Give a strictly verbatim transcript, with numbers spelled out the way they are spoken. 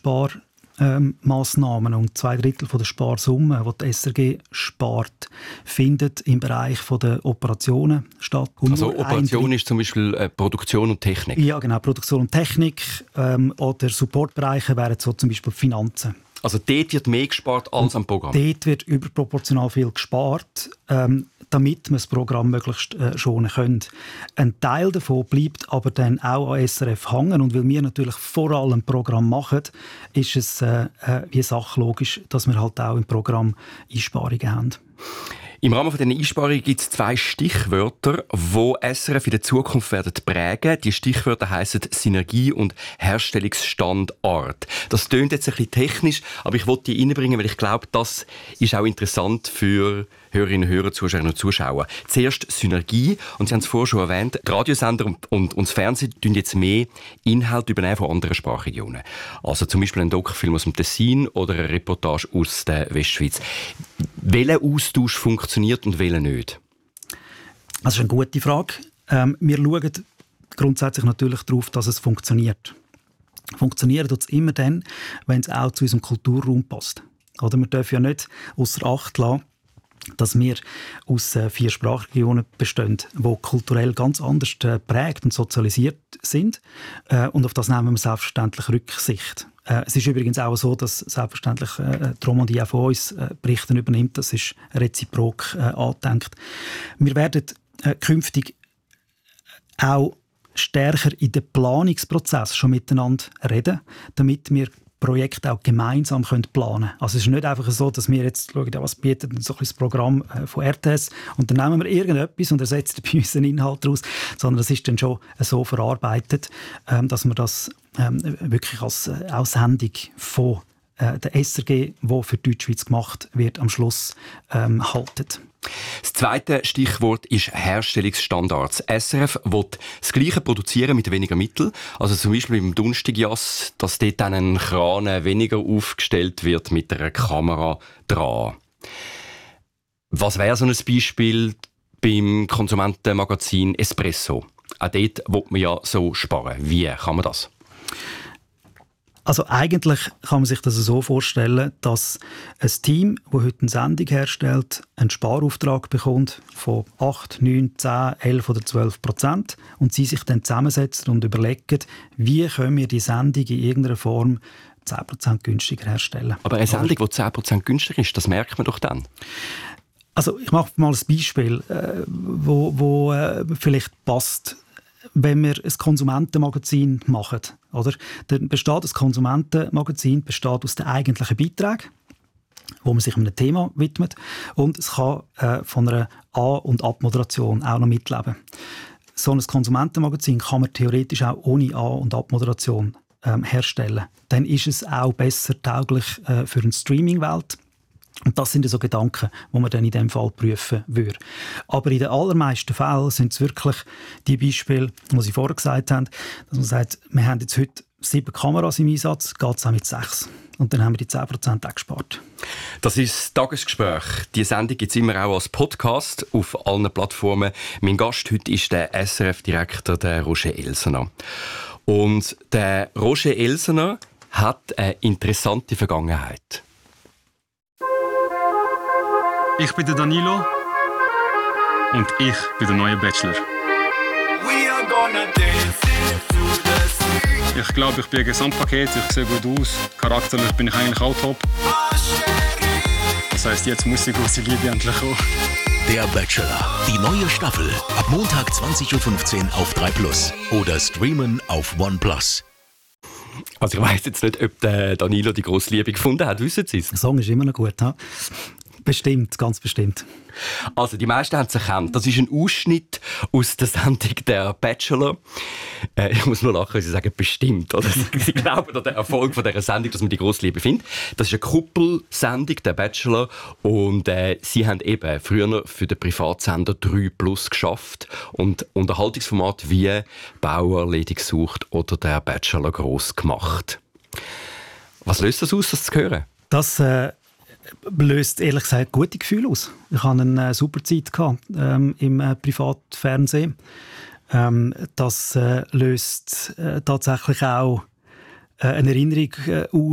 Spar Ähm, Massnahmen und zwei Drittel von der Sparsumme, die die S R G spart, findet im Bereich von der Operationen statt. Und also Operation ist zum Beispiel äh, Produktion und Technik? Ja, genau, Produktion und Technik ähm, oder Supportbereiche wären so zum Beispiel Finanzen. Also dort wird mehr gespart als am Programm? Dort wird überproportional viel gespart, ähm, damit wir das Programm möglichst äh, schonen können. Ein Teil davon bleibt aber dann auch an S R F hängen. Und weil wir natürlich vor allem ein Programm machen, ist es äh, äh, wie sachlogisch, dass wir halt auch im Programm Einsparungen haben. Im Rahmen von diesen Einsparungen gibt es zwei Stichwörter, die S R F in der Zukunft werden prägen. Die Stichwörter heissen Synergie und Herstellungsstandort. Das tönt jetzt ein bisschen technisch, aber ich wollte die reinbringen, weil ich glaube, das ist auch interessant für Hörerinnen und Hörer, Zuschauerinnen und Zuschauer. Zuerst Synergie, und Sie haben es vorher schon erwähnt, die Radiosender und, und, und das Fernsehen tun jetzt mehr Inhalte übernehmen von anderen Sprachregionen. Also zum Beispiel ein Doku-Film aus dem Tessin oder eine Reportage aus der Westschweiz. Welcher Austausch funktioniert und welcher nicht? Das ist eine gute Frage. Ähm, wir schauen grundsätzlich natürlich darauf, dass es funktioniert. Funktioniert tut es immer dann, wenn es auch zu unserem Kulturraum passt. Oder wir dürfen ja nicht ausser Acht lassen, dass wir aus äh, vier Sprachregionen bestehen, die kulturell ganz anders äh, prägt und sozialisiert sind. Äh, und auf das nehmen wir selbstverständlich Rücksicht. Äh, es ist übrigens auch so, dass selbstverständlich äh, die Romandie auch von uns äh, Berichte übernimmt. Das ist reziprok äh, angedenkt. Wir werden äh, künftig auch stärker in den Planungsprozess schon miteinander reden, damit wir Projekte auch gemeinsam können planen können. Also es ist nicht einfach so, dass wir jetzt schauen, was bietet so ein das Programm von R T S und dann nehmen wir irgendetwas und ersetzen bei uns einen Inhalt daraus, sondern das ist dann schon so verarbeitet, dass wir das wirklich als Aussendung von der S R G, die für die Deutschschweiz gemacht wird, am Schluss ähm, halten. Das zweite Stichwort ist Herstellungsstandards. S R F will das Gleiche produzieren mit weniger Mitteln. Also zum Beispiel im Dunstigjass, dass dort dann ein Kran weniger aufgestellt wird mit einer Kamera dran. Was wäre so ein Beispiel beim Konsumentenmagazin Espresso? Auch dort will man ja so sparen. Wie kann man das? Also eigentlich kann man sich das so vorstellen, dass ein Team, das heute eine Sendung herstellt, einen Sparauftrag bekommt von acht, neun, zehn, elf oder zwölf Prozent und sie sich dann zusammensetzen und überlegen, wie können wir die Sendung in irgendeiner Form zehn Prozent günstiger herstellen. Aber eine Sendung, die zehn Prozent günstiger ist, das merkt man doch dann. Also ich mache mal ein Beispiel, äh, wo, wo äh, vielleicht passt. Wenn wir ein Konsumentenmagazin machen, oder? Dann besteht das Konsumentenmagazin besteht aus den eigentlichen Beiträgen, wo man sich einem Thema widmet, und es kann äh, von einer A- und Abmoderation auch noch mitleben. So ein Konsumentenmagazin kann man theoretisch auch ohne A- und Abmoderation ähm, herstellen. Dann ist es auch besser tauglich äh, für eine Streaming-Welt. Und das sind so Gedanken, die man dann in diesem Fall prüfen würde. Aber in den allermeisten Fällen sind es wirklich die Beispiele, die Sie vorher gesagt haben, dass man sagt, wir haben jetzt heute sieben Kameras im Einsatz, geht es auch mit sechs. Und dann haben wir die zehn Prozent auch gespart. Das ist das Tagesgespräch. Die Sendung gibt es immer auch als Podcast auf allen Plattformen. Mein Gast heute ist der S R F-Direktor, der Roger Elsener. Und der Roger Elsener hat eine interessante Vergangenheit. Ich bin der Danilo und ich bin der neue Bachelor. Ich glaube, ich bin ein Gesamtpaket, ich sehe gut aus, charakterlich bin ich eigentlich auch top. Das heisst, jetzt muss die große Liebe endlich kommen. Der Bachelor, die neue Staffel, ab Montag zwanzig Uhr fünfzehn auf drei Plus oder streamen auf OnePlus. Also ich weiss jetzt nicht, ob der Danilo die grosse Liebe gefunden hat, wissen Sie es? Der Song ist immer noch gut, ha? Bestimmt, ganz bestimmt. Also, die meisten haben es erkannt. Das ist ein Ausschnitt aus der Sendung «Der Bachelor». Äh, ich muss nur lachen, weil Sie sagen «bestimmt». Oder? Sie glauben an den Erfolg von dieser Sendung, dass man die grosse Liebe findet. Das ist eine Kuppelsendung, «Der Bachelor». Und äh, sie haben eben früher für den Privatsender drei Plus geschafft und Unterhaltungsformate wie «Bauer, Ledig sucht» oder «Der Bachelor» gross gemacht. Was löst das aus, das zu hören? Das äh löst ehrlich gesagt gute Gefühle aus. Ich hatte eine äh, super Zeit gehabt, ähm, im äh, Privatfernsehen. Ähm, das äh, löst äh, tatsächlich auch äh, eine Erinnerung äh, aus.